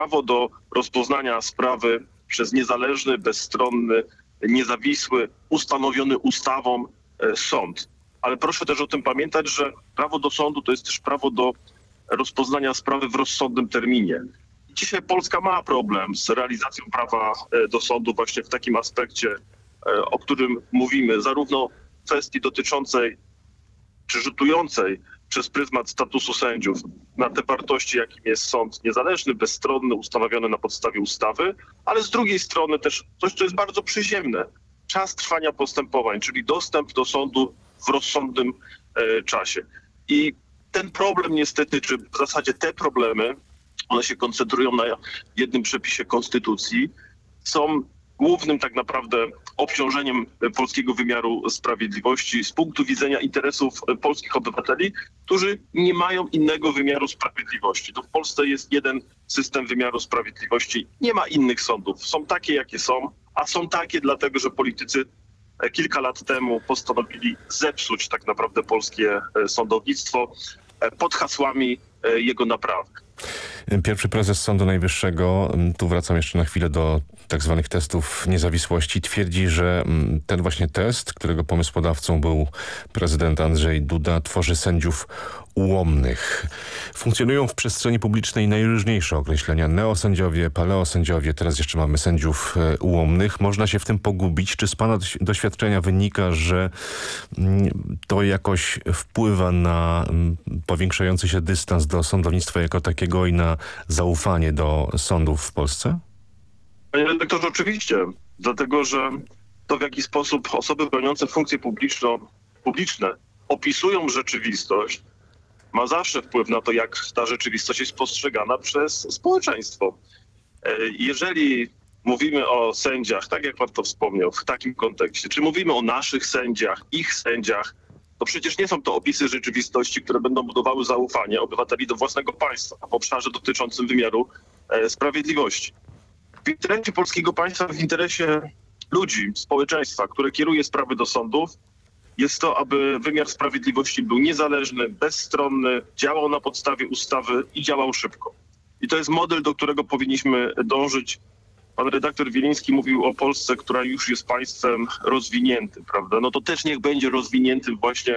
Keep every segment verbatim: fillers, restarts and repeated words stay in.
prawo do rozpoznania sprawy przez niezależny, bezstronny, niezawisły, ustanowiony ustawą sąd. Ale proszę też o tym pamiętać, że prawo do sądu to jest też prawo do rozpoznania sprawy w rozsądnym terminie. Dzisiaj Polska ma problem z realizacją prawa do sądu właśnie w takim aspekcie, o którym mówimy, zarówno w kwestii dotyczącej czy rzutującej przez pryzmat statusu sędziów na te wartości, jakim jest sąd niezależny, bezstronny, ustanowiony na podstawie ustawy, ale z drugiej strony też coś, co jest bardzo przyziemne, czas trwania postępowań, czyli dostęp do sądu w rozsądnym e, czasie. I ten problem niestety, czy w zasadzie te problemy, one się koncentrują na jednym przepisie konstytucji, są głównym tak naprawdę obciążeniem polskiego wymiaru sprawiedliwości z punktu widzenia interesów polskich obywateli, którzy nie mają innego wymiaru sprawiedliwości. To w Polsce jest jeden system wymiaru sprawiedliwości, nie ma innych sądów. Są takie, jakie są, a są takie dlatego, że politycy kilka lat temu postanowili zepsuć tak naprawdę polskie sądownictwo pod hasłami jego naprawy. Pierwszy prezes Sądu Najwyższego, tu wracam jeszcze na chwilę do tak zwanych testów niezawisłości, twierdzi, że ten właśnie test, którego pomysłodawcą był prezydent Andrzej Duda, tworzy sędziów ułomnych. Funkcjonują w przestrzeni publicznej najróżniejsze określenia. Neosędziowie, paleosędziowie, teraz jeszcze mamy sędziów ułomnych. Można się w tym pogubić. Czy z pana doświadczenia wynika, że to jakoś wpływa na powiększający się dystans do sądownictwa jako takiego i na zaufanie do sądów w Polsce? Panie redaktorze, oczywiście. Dlatego, że to w jaki sposób osoby pełniące funkcje publiczno, publiczne opisują rzeczywistość, ma zawsze wpływ na to, jak ta rzeczywistość jest postrzegana przez społeczeństwo. Jeżeli mówimy o sędziach, tak jak pan to wspomniał, w takim kontekście, czy mówimy o naszych sędziach, ich sędziach, to przecież nie są to opisy rzeczywistości, które będą budowały zaufanie obywateli do własnego państwa w obszarze dotyczącym wymiaru sprawiedliwości. W interesie polskiego państwa, w interesie ludzi, społeczeństwa, które kieruje sprawy do sądów, jest to, aby wymiar sprawiedliwości był niezależny, bezstronny, działał na podstawie ustawy i działał szybko. I to jest model, do którego powinniśmy dążyć. Pan redaktor Wieliński mówił o Polsce, która już jest państwem rozwiniętym, prawda? No to też niech będzie rozwiniętym właśnie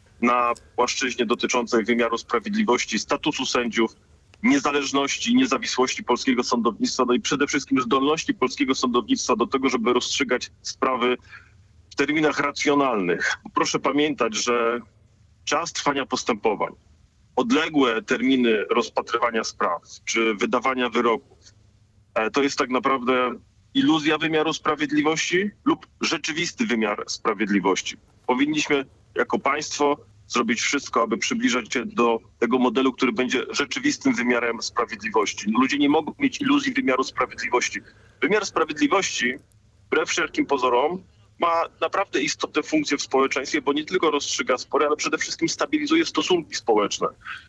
na płaszczyźnie dotyczącej wymiaru sprawiedliwości, statusu sędziów, niezależności, niezawisłości polskiego sądownictwa, no i przede wszystkim zdolności polskiego sądownictwa do tego, żeby rozstrzygać sprawy w terminach racjonalnych. Proszę pamiętać, że czas trwania postępowań, odległe terminy rozpatrywania spraw czy wydawania wyroków, to jest tak naprawdę iluzja wymiaru sprawiedliwości lub rzeczywisty wymiar sprawiedliwości. Powinniśmy jako państwo zrobić wszystko, aby przybliżać się do tego modelu, który będzie rzeczywistym wymiarem sprawiedliwości. Ludzie nie mogą mieć iluzji wymiaru sprawiedliwości. Wymiar sprawiedliwości, wbrew wszelkim pozorom, ma naprawdę istotne funkcje w społeczeństwie, bo nie tylko rozstrzyga spory, ale przede wszystkim stabilizuje stosunki społeczne.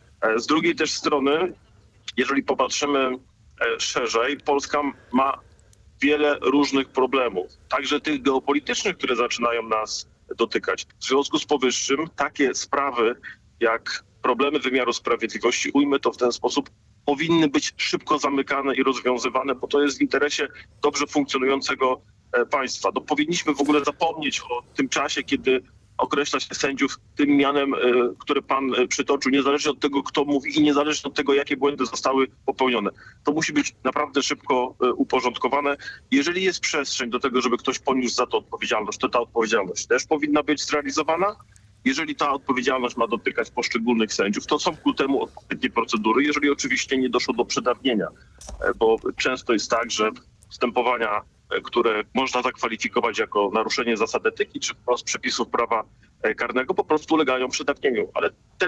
Z drugiej też strony, jeżeli popatrzymy szerzej, Polska ma wiele różnych problemów, także tych geopolitycznych, które zaczynają nas dotykać. W związku z powyższym takie sprawy jak problemy wymiaru sprawiedliwości, ujmę to w ten sposób, powinny być szybko zamykane i rozwiązywane, bo to jest w interesie dobrze funkcjonującego państwa. No, powinniśmy w ogóle zapomnieć o tym czasie, kiedy określa się sędziów tym mianem, które pan przytoczył, niezależnie od tego, kto mówi i niezależnie od tego, jakie błędy zostały popełnione. To musi być naprawdę szybko uporządkowane. Jeżeli jest przestrzeń do tego, żeby ktoś poniósł za to odpowiedzialność, to ta odpowiedzialność też powinna być zrealizowana. Jeżeli ta odpowiedzialność ma dotykać poszczególnych sędziów, to są ku temu odpowiednie procedury, jeżeli oczywiście nie doszło do przedawnienia, bo często jest tak, że postępowania, które można zakwalifikować jako naruszenie zasad etyki czy wprost przepisów prawa karnego, po prostu ulegają przedawnieniu. Ale ten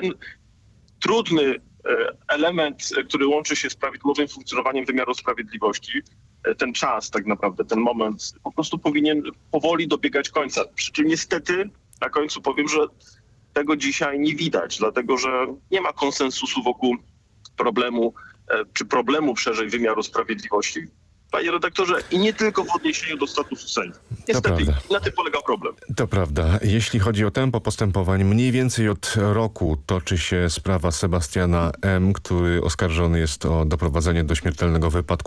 trudny element, który łączy się z prawidłowym funkcjonowaniem wymiaru sprawiedliwości, ten czas tak naprawdę, ten moment po prostu powinien powoli dobiegać końca. Przy czym niestety na końcu powiem, że tego dzisiaj nie widać, dlatego że nie ma konsensusu wokół problemu, czy problemu szerzej wymiaru sprawiedliwości. Panie redaktorze, i nie tylko w odniesieniu do statusu sędziów. Niestety, prawda. na tym polega problem. To prawda. Jeśli chodzi o tempo postępowań, mniej więcej od roku toczy się sprawa Sebastiana M., który oskarżony jest o doprowadzenie do śmiertelnego wypadku